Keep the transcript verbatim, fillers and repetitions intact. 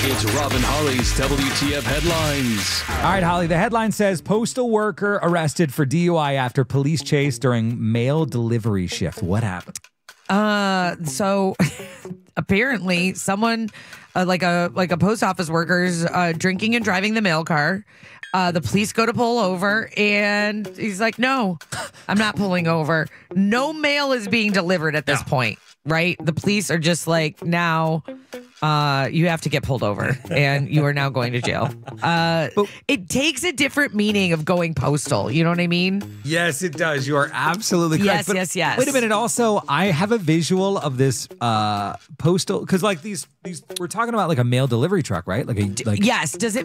It's Rob and Holly's W T F headlines. All right, Holly, the headline says postal worker arrested for D U I after police chase during mail delivery shift. What happened? Uh, so apparently someone uh, like a like a post office worker's uh, drinking and driving the mail car. Uh, the police go to pull over, and he's like, no, I'm not pulling over. No mail is being delivered at this No. point, right? The police are just like, now uh, you have to get pulled over, and you are now going to jail. Uh, it takes a different meaning of going postal. You know what I mean? Yes, it does. You are absolutely correct. Yes, yes, yes. Wait a minute. Also, I have a visual of this uh, postal, because like these, these, we're talking about like a mail delivery truck, right? Like a, like Yes. Does it